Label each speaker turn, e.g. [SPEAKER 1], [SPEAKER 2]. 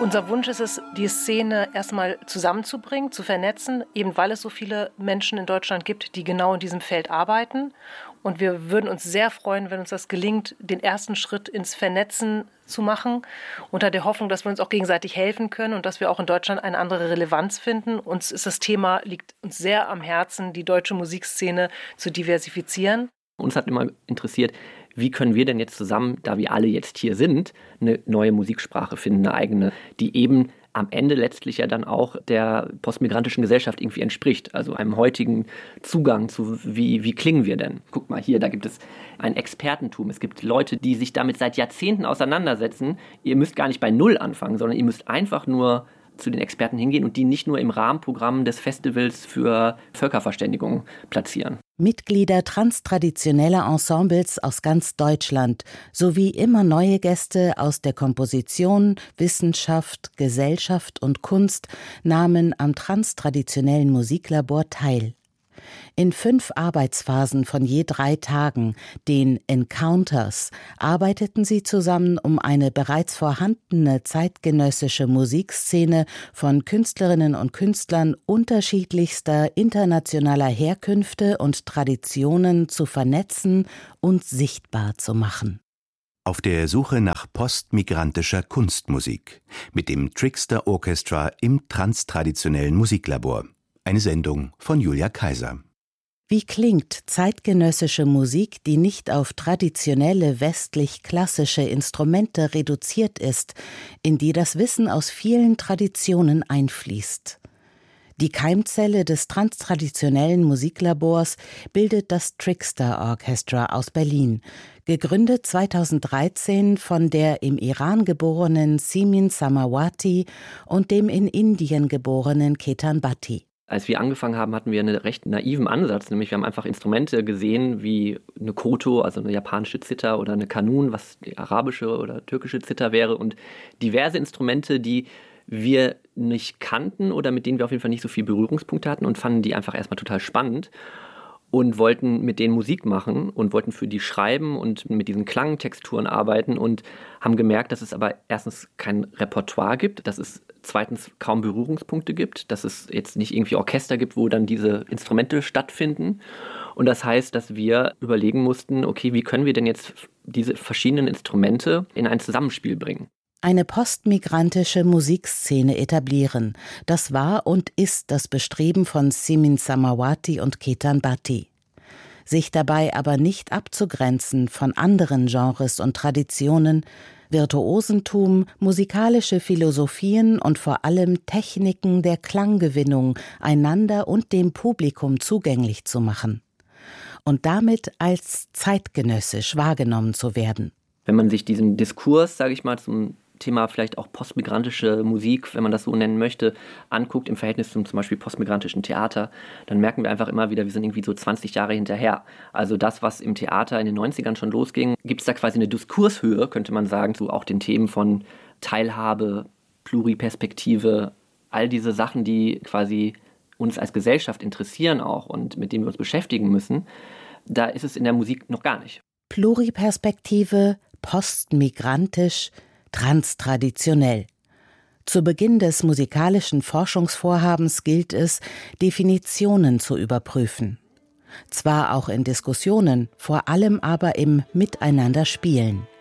[SPEAKER 1] Unser Wunsch ist es, die Szene erstmal zusammenzubringen, zu vernetzen, eben weil es so viele Menschen in Deutschland gibt, die genau in diesem Feld arbeiten. Und wir würden uns sehr freuen, wenn uns das gelingt, den ersten Schritt ins Vernetzen zu machen, unter der Hoffnung, dass wir uns auch gegenseitig helfen können und dass wir auch in Deutschland eine andere Relevanz finden. Uns ist das Thema, liegt uns sehr am Herzen, die deutsche Musikszene zu diversifizieren.
[SPEAKER 2] Uns hat immer interessiert, wie können wir denn jetzt zusammen, da wir alle jetzt hier sind, eine neue Musiksprache finden, eine eigene, die eben am Ende letztlich ja dann auch der postmigrantischen Gesellschaft irgendwie entspricht, also einem heutigen Zugang zu, wie klingen wir denn? Guck mal hier, da gibt es ein Expertentum, es gibt Leute, die sich damit seit Jahrzehnten auseinandersetzen. Ihr müsst gar nicht bei Null anfangen, sondern ihr müsst einfach nur zu den Experten hingehen und die nicht nur im Rahmenprogramm des Festivals für Völkerverständigung platzieren.
[SPEAKER 3] Mitglieder transtraditioneller Ensembles aus ganz Deutschland sowie immer neue Gäste aus der Komposition, Wissenschaft, Gesellschaft und Kunst nahmen am transtraditionellen Musiklabor teil. In 5 Arbeitsphasen von je 3 Tagen, den Encounters, arbeiteten sie zusammen, um eine bereits vorhandene zeitgenössische Musikszene von Künstlerinnen und Künstlern unterschiedlichster internationaler Herkünfte und Traditionen zu vernetzen und sichtbar zu machen.
[SPEAKER 4] Auf der Suche nach postmigrantischer Kunstmusik mit dem Trickster Orchestra im transtraditionellen Musiklabor. Eine Sendung von Julia Kaiser.
[SPEAKER 3] Wie klingt zeitgenössische Musik, die nicht auf traditionelle westlich-klassische Instrumente reduziert ist, in die das Wissen aus vielen Traditionen einfließt? Die Keimzelle des transtraditionellen Musiklabors bildet das Trickster Orchestra aus Berlin, gegründet 2013 von der im Iran geborenen Simin Samawati und dem in Indien geborenen Ketan Bhatti.
[SPEAKER 2] Als wir angefangen haben, hatten wir einen recht naiven Ansatz, nämlich wir haben einfach Instrumente gesehen wie eine Koto, also eine japanische Zither, oder eine Kanun, was die arabische oder türkische Zither wäre, und diverse Instrumente, die wir nicht kannten oder mit denen wir auf jeden Fall nicht so viel Berührungspunkte hatten, und fanden die einfach erstmal total spannend und wollten mit denen Musik machen und wollten für die schreiben und mit diesen Klangtexturen arbeiten und haben gemerkt, dass es aber erstens kein Repertoire gibt, dass es zweitens kaum Berührungspunkte gibt, dass es jetzt nicht irgendwie Orchester gibt, wo dann diese Instrumente stattfinden. Und das heißt, dass wir überlegen mussten, okay, wie können wir denn jetzt diese verschiedenen Instrumente in ein Zusammenspiel bringen?
[SPEAKER 3] Eine postmigrantische Musikszene etablieren. Das war und ist das Bestreben von Simin Samawati und Ketan Bhatti. Sich dabei aber nicht abzugrenzen von anderen Genres und Traditionen, Virtuosentum, musikalische Philosophien und vor allem Techniken der Klanggewinnung einander und dem Publikum zugänglich zu machen und damit als zeitgenössisch wahrgenommen zu werden.
[SPEAKER 2] Wenn man sich diesen Diskurs, sage ich mal, zum Thema vielleicht auch postmigrantische Musik, wenn man das so nennen möchte, anguckt im Verhältnis zum Beispiel postmigrantischen Theater, dann merken wir einfach immer wieder, wir sind irgendwie so 20 Jahre hinterher. Also das, was im Theater in den 90ern schon losging, gibt es da quasi eine Diskurshöhe, könnte man sagen, zu auch den Themen von Teilhabe, Pluriperspektive, all diese Sachen, die quasi uns als Gesellschaft interessieren auch und mit denen wir uns beschäftigen müssen. Da ist es in der Musik noch gar nicht.
[SPEAKER 3] Pluriperspektive, postmigrantisch, transtraditionell. Zu Beginn des musikalischen Forschungsvorhabens gilt es, Definitionen zu überprüfen. Zwar auch in Diskussionen, vor allem aber im Miteinanderspielen.